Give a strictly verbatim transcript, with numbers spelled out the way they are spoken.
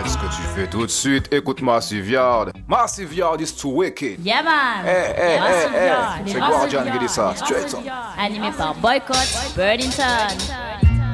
Arrête ce que tu fais tout de suite. Écoute Massive Yard. Massive Yard is too wicked. Yeah man. Eh, eh, Massive eh, Yard. eh. C'est Guardian qui dit ça. Straight up. Animé par Boycott Birdington.